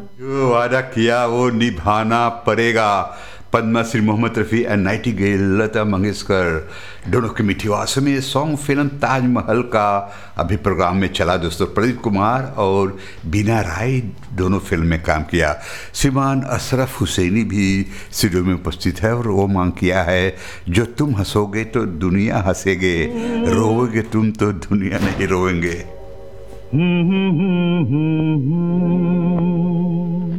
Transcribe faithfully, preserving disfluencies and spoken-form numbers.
जो वादा किया वो निभाना पड़ेगा। पद्मश्री मोहम्मद रफ़ी एंड नाइटिंगेल लता मंगेशकर दोनों की मीठी आवाज़ में सॉन्ग फिल्म ताजमहल का अभी प्रोग्राम में चला दोस्तों। प्रदीप कुमार और बीना राय दोनों फिल्म में काम किया। श्रीमान अशरफ हुसैनी भी स्टूडियो में उपस्थित है और वो मांग किया है, जो तुम हंसोगे तो दुनिया हंसेगे, रोओगे तुम तो दुनिया नहीं रोएंगे।